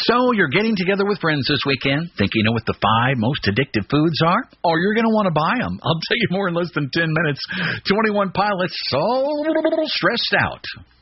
So you're getting together with friends this weekend, think you know what the 5 most addictive foods are? Or you're going to want to buy them. I'll tell you more in less than 10 minutes. 21 Pilots, so stressed out.